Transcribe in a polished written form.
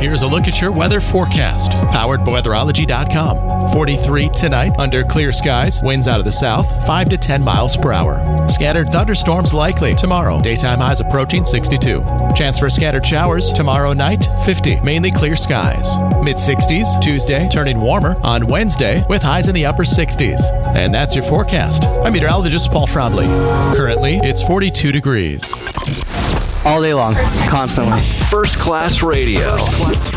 Here's a look at your weather forecast, powered by weatherology.com. 43 tonight under clear skies, winds out of the south, 5 to 10 miles per hour. Scattered thunderstorms likely tomorrow. Daytime highs approaching 62. Chance for scattered showers tomorrow night, 50. Mainly clear skies. Mid-60s Tuesday, turning warmer on Wednesday with highs in the upper 60s. And that's your forecast. I'm meteorologist Paul Trombley. Currently, it's 42 degrees. All day long, constantly. First Class Radio.